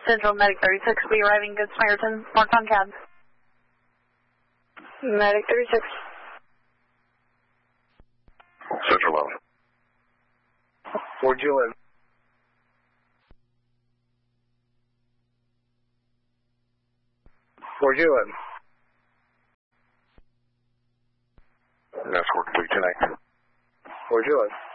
Central Medic 36 will be arriving Good Samaritan, marked on cab. Medic 36. Central 11. Where'd you live? Where'd you live? Escort complete tonight. Where'd you live?